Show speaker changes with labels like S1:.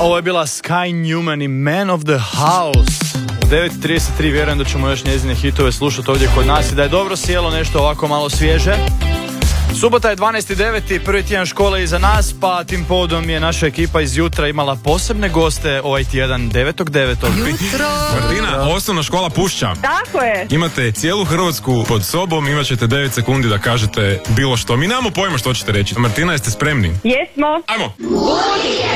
S1: Ovo je bila Sky Newman i Man of the House. U 9.33 vjerujem da ćemo još njezine hitove slušati ovdje kod nas i da je dobro sjelo nešto ovako malo svježe. Subota je 12.09. prvi tjedan škole iza nas, pa tim povodom je naša ekipa iz jutra imala posebne goste ovaj tjedan 9.9.
S2: Martina, osnovna škola Pušća.
S3: Tako je.
S2: Imate cijelu Hrvatsku pod sobom, imat ćete 9 sekundi da kažete bilo što. Mi nemamo pojma što ćete reći. Martina, jeste spremni?
S3: Jesmo.
S2: Ajmo!